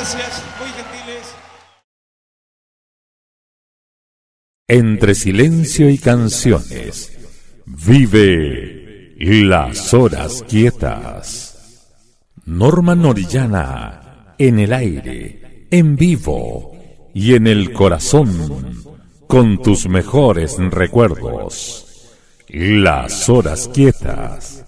gracias, muy gentiles. Entre silencio y canciones, vive Las Horas Quietas. Norman Orellana, en el aire, en vivo y en el corazón, con tus mejores recuerdos. Las Horas Quietas.